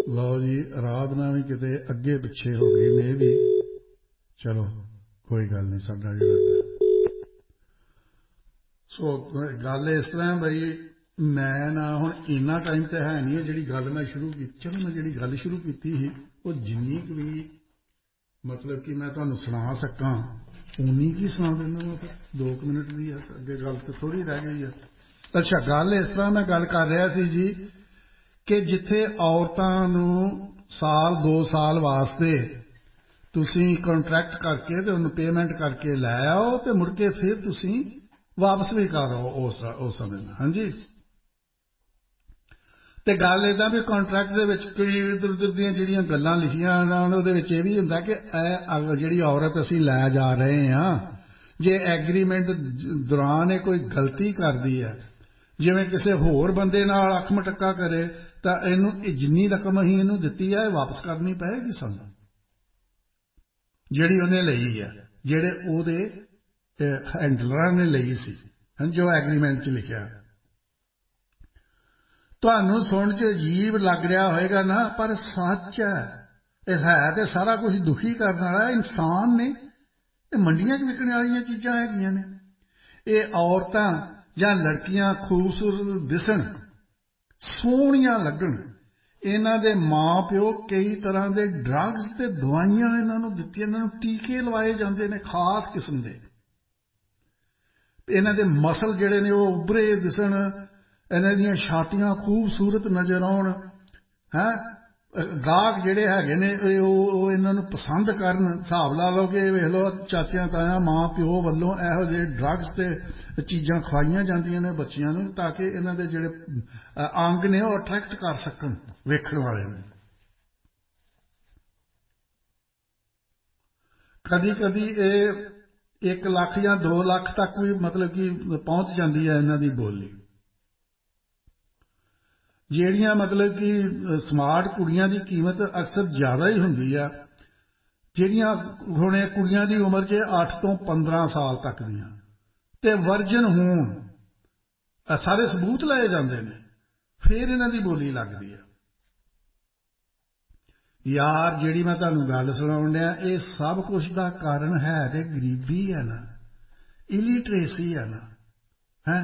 लो जी आराधना भी किते अगे पिछे हो गई ने भी चलो कोई गल नहीं साडा जिहड़ा सो गल इस तरह बई मैं ना हुण इन्ना टाइम तो है नहीं जिहड़ी गल मैं शुरू की चलो मैं जिहड़ी गल शुरू की थी वो जिन्नी क भी मतलब कि मैं तुहानूं सुणा सकां उन्नी की सुणा देना मैं फिर 2 मिनट की है अगे गल तो थोड़ी रह गई है। अच्छा गल इस तरह मैं गल कर रहा सी जी कि जिथे औरतां नूं साल 2 साल वास्ते तुसीं कॉन्ट्रैक्ट करके ते उन्हें पेमेंट करके लै आओ तो मुड़ के फिर तुसीं वापस भी करो उस समय में। हाँ जी तो गल इदा भी कॉन्ट्रैक्ट दे विच कोई इधर उधर दी जिहड़ियां गल्लां लिखियां उहदे विच इह भी हुंदा कि जिहड़ी औरत असीं लै जा रहे हां जे एग्रीमेंट दौरान ये कोई गलती करदी है जिवें किसी होर बंदे नाल अख मटक्का करे तां इहनूं जिन्नी रकम असीं इहनूं दित्ती है वापस करनी पएगी सानूं जिहड़ी उहने लई है जिहड़े उहदे हैंडलरां ने लई सी जो एग्रीमेंट च लिखिआ। तुहानूं सुण च अजीब लग रहा होएगा ना पर सच है तो सारा कुछ दुखी करने वाला इंसान ने मंडियां च विकने वाली चीज़ां हैगियां ने ये औरतां जां लड़कियां खूबसूरत दिसण सोहणियां लगण इन्हां दे माँ प्यो कई तरह के ड्रग्स ते दवाइयां इन्हां नूं दित्तियां इन्हां नूं टीके लवाए जांदे ने खास किस्म दे इन्हां दे मसल जिहड़े ने वो उभरे दिसण इन्हां दीयां छातियां खूबसूरत नज़र आउण है गाहक जिहड़े हैगे ने इन्हां नूं पसंद करन हिसाब ला लो कि वेख लो चाचियां तायां माँ प्यो वल्लों इहो जिहे ड्रग्स ते चीज़ां खवाईयां जांदियां ने बच्चियां नूं ताकि इन्हां दे जिहड़े अंग ने वो अट्रैक्ट कर सकन वेखण वाले नूं। कदी कदी ये 1 लाख या 2 लाख तक भी मतलब कि पहुंच जाती है इन्हां दी बोली ਜਿਹੜੀਆਂ मतलब कि स्मार्ट कुड़ियां की कीमत अक्सर ज़्यादा ही होंदी है ਜਿਹੜੀਆਂ हुण कुड़ियां की उम्र च 8 ਤੋਂ 15 साल तक ਦੀਆਂ ते वर्जन होण सारे सबूत लाए जाते हैं फिर इन्हां दी बोली लगदी है। यार जिहड़ी मैं तुहानूं गल सुणाउण डिआ ये सब कुछ दा कारण है ते गरीबी है ना इलिटरेसी है ना है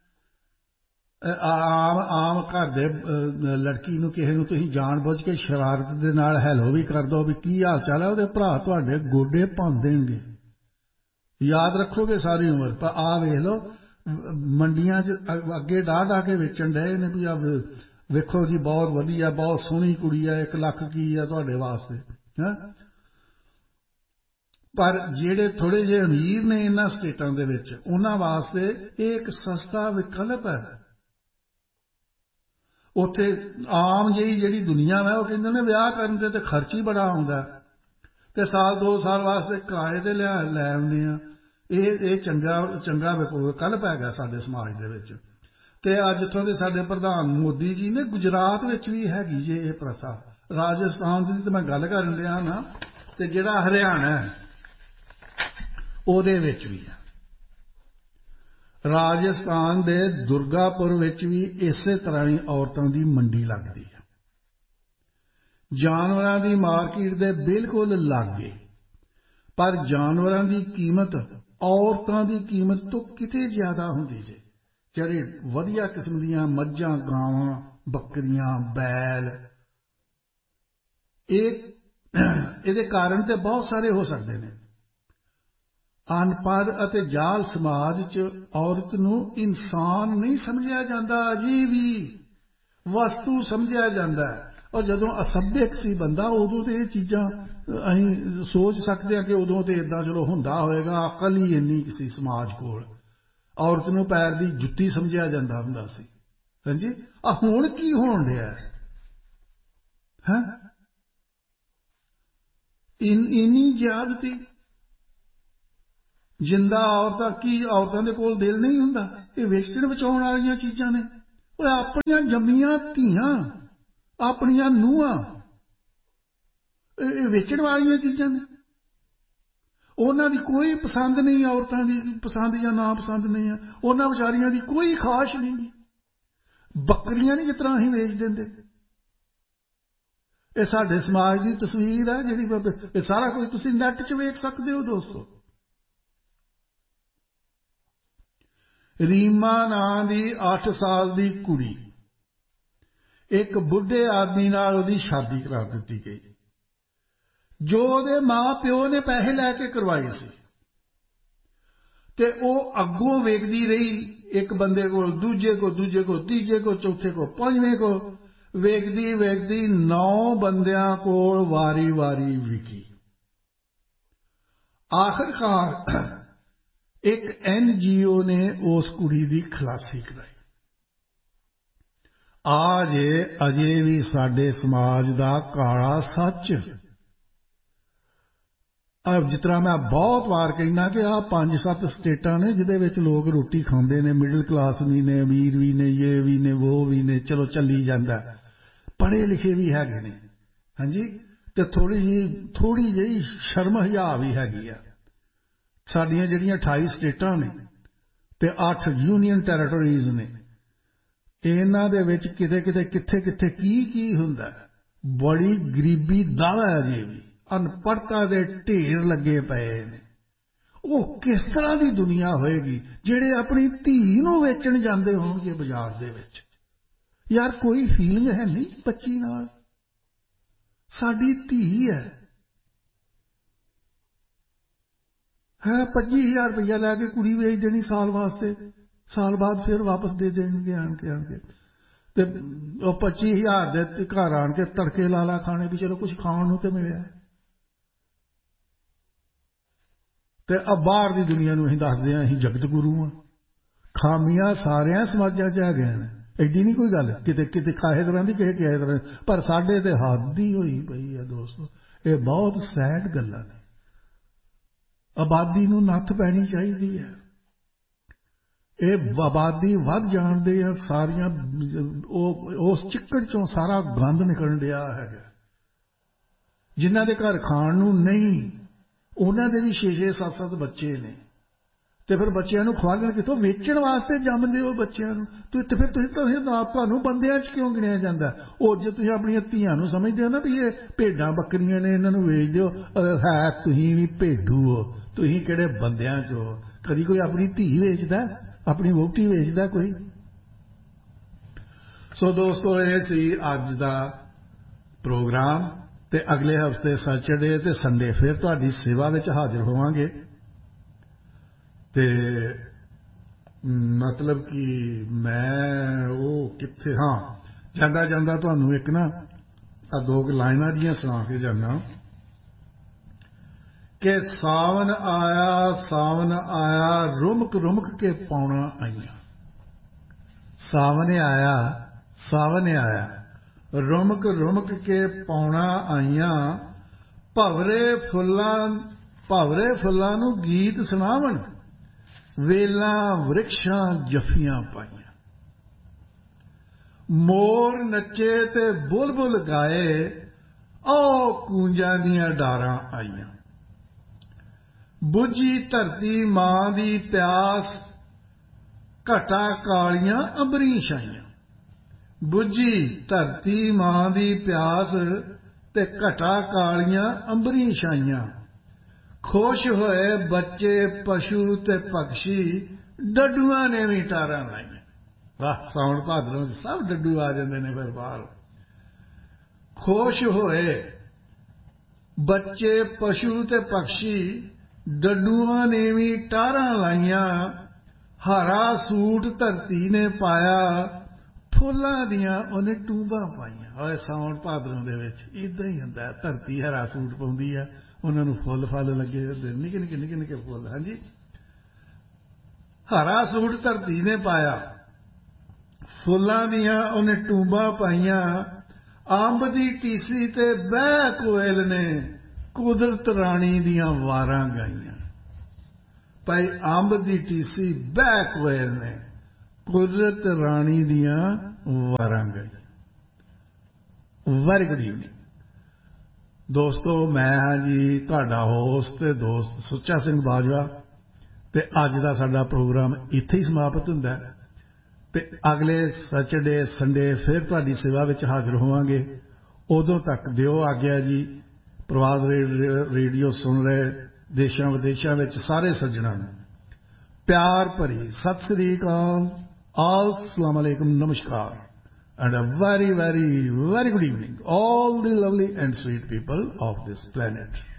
आम घर दे लड़की नूं किसे नूं तुसीं जान बुझ के शरारत दे नाल हैलो भी कर दो भी की हाल चाल है उहदे भरा तुहाडे गोडे भंन देणगे याद रखोगे सारी उम्र पर आ वेख लो मंडियां च अगे डाह डाह के वेचण डए ने भी आ वेखो जी बहुत वधिया बहुत सोहनी कुड़ी है 1 लाख की है तुहाडे वास्ते है पर जिहड़े थोड़े जे अमीर ने इन्हां स्टेटां दे विच उन्हां वास्ते एक सस्ता विकल्प है। उत्थे आम जी जिहड़ी दुनिया है वो कहंदे ने विआह करन ते खर्च ही बड़ा आउंदा ते साल 2 साल वास्ते किराए ते लै आउने आ ये चंगा विकल्प हैगा साडे समाज दे विच ते अज इत्थों दे साडे प्रधान मोदी जी ने गुजरात विच भी हैगी जे ये प्रथा राजस्थान दी ते मैं गल करन दिया ना ते जिहड़ा हरियाणा है ओहदे विच भी है राजस्थान दे दुर्गापुर विच भी इसे तरह ही औरतों की मंडी लगती है जानवरों की मार्केट दे बिल्कुल लागे पर जानवरों की कीमत औरतों की कीमत तो किते ज्यादा होंदी जे जिहड़े वधिया किस्म दीयां मੱਝਾਂ गावां बकरियां बैल ये कारण तो बहुत सारे हो सकते हैं। अनपढ़ अते जाल समाज च औरत नूं इंसान नहीं समझिया जाता अजे भी वस्तु समझिया जाता है और जदों असभ्यक सी बंदा उदों तो ये चीज़ां असीं सोच सकते हैं कि उदों तो इदां चलो हुंदा होएगा अकल ही इन्नी सी समाज कोल औरत नूं पैर दी जुत्ती समझिया जाता हुंदा सी। हां जी आ हुण की होण दिया है इन्नी ज्यादती जिंदा औरतां की औरतों के कोल दिल नहीं हुंदा ये वेचण बचाउण वालियां चीज़ां ने अपनियां जम्मियां धीआं अपनियां नूहां वेचण वालियां चीज़ां ने उन्हां दी कोई पसंद नहीं औरतां दी पसंद या ना पसंद नहीं है उन्हां विचारियां दी कोई खाश नहीं बकरियां नहीं जिस तरह असीं वेच दिंदे ਇਹ ਸਾਡੇ ਸਮਾਜ ਦੀ ਤਸਵੀਰ ਹੈ ਜਿਹੜੀ ਇਹ ਸਾਰਾ ਕੁਝ ਤੁਸੀਂ ਨੈੱਟ 'ਚ ਵੇਖ ਸਕਦੇ ਹੋ ਦੋਸਤੋ। ਰੀਮਾ ਨਾਂ ਦੀ 8 ਸਾਲ ਦੀ ਕੁੜੀ, ਇੱਕ ਬੁੱਢੇ ਆਦਮੀ ਨਾਲ ਉਹਦੀ ਸ਼ਾਦੀ ਕਰਾ ਦਿੱਤੀ ਗਈ ਜੋ ਉਹਦੇ ਮਾਂ ਪਿਓ ਨੇ ਪੈਸੇ ਲੈ ਕੇ ਕਰਵਾਏ ਸੀ, ਤੇ ਉਹ ਅੱਗੋਂ ਵੇਖਦੀ ਰਹੀ ਇੱਕ ਬੰਦੇ ਕੋਲ, ਦੂਜੇ ਕੋਲ, ਦੂਜੇ ਕੋਲ, ਤੀਜੇ ਕੋਲ, ਚੌਥੇ ਕੋਲ, ਪੰਜਵੇਂ ਕੋਲ, ਵੇਖਦੀ ਵੇਖਦੀ 9 ਬੰਦਿਆਂ ਕੋਲ ਵਾਰੀ ਵਾਰੀ ਵਿਕੀ। ਆਖਰਕਾਰ ਇੱਕ NGO ਨੇ ਉਸ ਕੁੜੀ ਦੀ ਖਲਾਸੀ ਕਰਾਈ। ਅਜੇ ਵੀ ਸਾਡੇ ਸਮਾਜ ਦਾ ਕਾਲਾ ਸੱਚ। ਜਿਸ ਤਰ੍ਹਾਂ ਮੈਂ ਬਹੁਤ ਵਾਰ ਕਹਿੰਦਾ ਕਿ 5-7 ਸਟੇਟਾਂ ਨੇ ਜਿਹਦੇ ਵਿੱਚ ਲੋਕ ਰੋਟੀ ਖਾਂਦੇ ਨੇ, ਮਿਡਲ ਕਲਾਸ ਵੀ ਨੇ, ਅਮੀਰ ਵੀ ਨੇ, ਇਹ ਵੀ ਨੇ, ਉਹ ਵੀ ਨੇ, ਚਲੋ ਚੱਲੀ ਜਾਂਦਾ, ਪੜ੍ਹੇ ਲਿਖੇ ਵੀ ਹੈਗੇ ਨੇ, ਹਾਂਜੀ, ਤੇ ਥੋੜ੍ਹੀ ਜਿਹੀ ਸ਼ਰਮ ਹਿਆ ਵੀ ਹੈਗੀ ਆ। ਸਾਡੀਆਂ ਜਿਹੜੀਆਂ 28 ਸਟੇਟਾਂ ਨੇ ਤੇ 8 ਯੂਨੀਅਨ ਟੈਰੀਟੋਰੀਜ਼ ਨੇ, ਇਹਨਾਂ ਦੇ ਵਿੱਚ ਕਿਤੇ ਕਿਤੇ ਕਿੱਥੇ ਕਿੱਥੇ ਕੀ ਹੁੰਦਾ। ਬੜੀ ਗਰੀਬੀ ਦਾਵਾ ਹੈ ਅਜੇ ਵੀ, ਅਨਪੜ੍ਹਤਾ ਦੇ ਢੇਰ ਲੱਗੇ ਪਏ ਨੇ। ਉਹ ਕਿਸ ਤਰ੍ਹਾਂ ਦੀ ਦੁਨੀਆ ਹੋਏਗੀ ਜਿਹੜੇ ਆਪਣੀ ਧੀ ਨੂੰ ਵੇਚਣ ਜਾਂਦੇ ਹੋਣਗੇ ਬਾਜ਼ਾਰ ਦੇ ਵਿੱਚ। ਯਾਰ ਕੋਈ ਫੀਲਿੰਗ ਹੈ ਨਹੀਂ ਬੱਚੀ ਨਾਲ, ਸਾਡੀ ਧੀ ਹੈ 25,000 ਰੁਪਇਆ ਲੈ ਕੇ ਕੁੜੀ ਵੇਚ ਦੇਣੀ ਸਾਲ ਵਾਸਤੇ, ਸਾਲ ਬਾਅਦ ਫਿਰ ਵਾਪਸ ਦੇ ਦੇਣਗੇ ਆਣ ਕੇ ਤੇ ਉਹ 25,000 ਦੇ ਘਰ ਆਣ ਕੇ ਤੜਕੇ ਲਾ ਖਾਣੇ ਵੀ ਚਲੋ ਕੁਝ ਖਾਣ ਨੂੰ ਤੇ ਮਿਲਿਆ। ਤੇ ਬਾਹਰ ਦੀ ਦੁਨੀਆ ਨੂੰ ਅਸੀਂ ਦੱਸਦੇ ਹਾਂ ਅਸੀਂ ਜਗਤ ਗੁਰੂ ਹਾਂ। ਖਾਮੀਆਂ ਸਾਰਿਆਂ ਸਮਾਜਾਂ 'ਚ ਹੈਗੀਆਂ ਨੇ, ਐਡੀ ਨਹੀਂ ਕੋਈ ਗੱਲ, ਕਿਤੇ ਕਿਤੇ ਕਾਹੇ ਤਰ੍ਹਾਂ ਦੀ, ਕਿਸੇ ਤਰ੍ਹਾਂ, ਪਰ ਸਾਡੇ ਤੇ ਹੱਦ ਹੀ ਹੋਈ ਪਈ ਹੈ ਦੋਸਤੋ। ਇਹ ਬਹੁਤ ਸੈਡ ਗੱਲਾਂ ਨੇ। ਆਬਾਦੀ ਨੂੰ ਨੱਥ ਪੈਣੀ ਚਾਹੀਦੀ ਹੈ। ਇਹ ਆਬਾਦੀ ਵੱਧ ਜਾਣਦੇ ਆ ਸਾਰੀਆਂ, ਉਸ ਚਿੱਕੜ ਚੋਂ ਸਾਰਾ ਗੰਦ ਨਿਕਲਣ ਡਿਆ ਹੈਗਾ। ਜਿਨ੍ਹਾਂ ਦੇ ਘਰ ਖਾਣ ਨੂੰ ਨਹੀਂ, ਉਹਨਾਂ ਦੇ ਵੀ 6-6, 7-7 ਬੱਚੇ ਨੇ, ਤੇ ਫਿਰ ਬੱਚਿਆਂ ਨੂੰ ਖਵਾਲਣ ਕਿੱਥੋਂ? ਵੇਚਣ ਵਾਸਤੇ ਜੰਮਦੇ ਹੋ ਬੱਚਿਆਂ ਨੂੰ। ਤੇ ਫਿਰ ਤੁਹਾਨੂੰ ਬੰਦਿਆਂ 'ਚ ਕਿਉਂ ਗਿਣਿਆ ਜਾਂਦਾ? ਉਹ ਜੇ ਤੁਸੀਂ ਆਪਣੀਆਂ ਧੀਆਂ ਨੂੰ ਸਮਝਦੇ ਹੋ ਨਾ ਵੀ ਇਹ ਭੇਡਾਂ ਬੱਕਰੀਆਂ ਨੇ, ਇਹਨਾਂ ਨੂੰ ਵੇਚ ਦਿਓ, ਹੈ ਤੁਸੀਂ ਵੀ ਭੇਡੂ ਹੋ, ਤੁਸੀਂ ਕਿਹੜੇ ਬੰਦਿਆਂ 'ਚ ਹੋ? ਕਦੀ ਕੋਈ ਆਪਣੀ ਧੀ ਵੇਚਦਾ, ਆਪਣੀ ਵਹੁਟੀ ਵੇਚਦਾ ਕੋਈ? ਸੋ ਦੋਸਤੋ, ਇਹ ਸੀ ਅੱਜ ਦਾ ਪ੍ਰੋਗਰਾਮ, ਤੇ ਅਗਲੇ ਹਫ਼ਤੇ ਸੈਚਰਡੇ ਤੇ ਸੰਡੇ ਫਿਰ ਤੁਹਾਡੀ ਸੇਵਾ ਵਿੱਚ ਹਾਜ਼ਰ ਹੋਵਾਂਗੇ। ਤੇ ਮਤਲਬ ਕਿ ਮੈਂ ਉਹ ਕਿੱਥੇ, ਜਾਂਦਾ ਜਾਂਦਾ ਤੁਹਾਨੂੰ ਇੱਕ ਨਾ 2 ਲਾਈਨਾਂ ਦੀਆਂ ਸੁਣਾ ਕੇ ਜਾਣਾ ਕਿ ਸਾਵਨ ਆਇਆ ਰੁਮਕ ਰੁਮਕ ਕੇ ਪੌਣਾ ਆਈਆਂ। ਸਾਵਨ ਆਇਆ ਰੁਮਕ ਰੁਮਕ ਕੇ ਪੌਣਾ ਆਈਆਂ, ਭਵਰੇ ਫੁੱਲਾਂ ਨੂੰ ਗੀਤ ਸੁਣਾਵਣ, ਵੇਲਾਂ ਵ੍ਰਿਕਸ਼ਾਂ ਜੱਫੀਆਂ ਪਾਈਆਂ। ਮੋਰ ਨੱਚੇ ਤੇ ਬੁਲਬੁਲ ਗਾਏ, ਓ ਕੂੰਜਾਂ ਦੀਆਂ ਡਾਰਾਂ ਆਈਆਂ। ਬੁੱਝੀ ਧਰਤੀ ਮਾਂ ਦੀ ਪਿਆਸ, ਘਟਾ ਕਾਲੀਆਂ ਅੰਬਰੀ ਛਾਈਆਂ। ਬੁੱਝੀ ਧਰਤੀ ਮਾਂ ਦੀ ਪਿਆਸ ਤੇ ਘਟਾ ਕਾਲੀਆਂ ਅੰਬਰੀ ਛਾਈਆਂ। ਖੁਸ਼ ਹੋਏ ਬੱਚੇ ਪਸ਼ੂ ਤੇ ਪਕਸ਼ੀ, ਡੱਡੂਆਂ ਨੇ ਵੀ ਟਾਰਾਂ ਲਾਈਆਂ। ਵਾਹ, ਸਾਉਣ ਭਾਦਰੋਂ ਸਭ ਡੱਡੂ ਆ ਜਾਂਦੇ ਨੇ ਫਿਰ ਬਾਹਰ। ਖੁਸ਼ ਹੋਏ ਬੱਚੇ ਪਸ਼ੂ ਤੇ ਪਕਸ਼ੀ, ਡੱਡੂਆਂ ਨੇ ਵੀ ਟਾਰਾਂ ਲਾਈਆਂ। ਹਰਾ ਸੂਟ ਧਰਤੀ ਨੇ ਪਾਇਆ, ਫੁੱਲਾਂ ਦੀਆਂ ਉਹਨੇ ਟੂੰਬਾਂ ਪਾਈਆਂ। ਓਏ ਸਾਉਣ ਭਾਦਰੋਂ ਦੇ ਵਿੱਚ ਇੱਦਾਂ ਹੀ ਹੁੰਦਾ, ਧਰਤੀ ਹਰਾ ਸੂਟ ਪਾਉਂਦੀ ਆ, ਉਹਨਾਂ ਨੂੰ ਫੁੱਲ ਫਲ ਲੱਗੇ ਹੁੰਦੇ, ਨਿੱਕੇ ਨਿੱਕੇ ਨਿੱਕੇ ਨਿੱਕੇ ਫੁੱਲ। ਹਾਂਜੀ, ਹਰਾ ਸੂਟ ਧਰਤੀ ਨੇ ਪਾਇਆ, ਫੁੱਲਾਂ ਦੀਆਂ ਉਹਨੇ ਟੂੰਬਾਂ ਪਾਈਆਂ। ਅੰਬ ਦੀ ਟੀਸੀ ਤੇ ਬਹਿ ਕੋਇਲ ਨੇ, ਕੁਦਰਤ ਰਾਣੀ ਦੀਆਂ ਵਾਰਾਂ ਗਾਈਆਂ। ਭਾਈ ਅੰਬ ਦੀ ਟੀਸੀ ਬਹਿ ਕੋਇਲ ਨੇ, ਕੁਦਰਤ ਰਾਣੀ ਦੀਆਂ ਵਾਰਾਂ ਗਾਈਆਂ। ਵੈਰੀ ਗੁੱਡ ਈਵਨਿੰਗ ਦੋਸਤੋ, ਮੈਂ ਹਾਂ ਜੀ ਤੁਹਾਡਾ ਹੋਸਟ ਤੇ ਦੋਸਤ ਸੁੱਚਾ ਸਿੰਘ ਬਾਜਵਾ, ਤੇ ਅੱਜ ਦਾ ਸਾਡਾ ਪ੍ਰੋਗਰਾਮ ਇੱਥੇ ਹੀ ਸਮਾਪਤ ਹੁੰਦਾ ਤੇ ਅਗਲੇ ਸੈਚਰਡੇ ਸੰਡੇ ਫਿਰ ਤੁਹਾਡੀ ਸੇਵਾ ਵਿੱਚ ਹਾਜ਼ਰ ਹੋਵਾਂਗੇ। ਉਦੋਂ ਤੱਕ ਦਿਓ ਆਗਿਆ ਜੀ। ਪ੍ਰਵਾਦ ਰੇਡੀਓ ਸੁਣ ਰਹੇ ਦੇਸ਼ਾਂ ਵਿਦੇਸ਼ਾਂ ਵਿੱਚ ਸਾਰੇ ਸੱਜਣਾਂ ਨੂੰ ਪਿਆਰ ਭਰੀ ਸਤਿ ਸ੍ਰੀ ਅਕਾਲ, अस्सलाम वालेकुम, नमस्कार, and a very, very, very good evening, all the lovely and sweet people of this planet.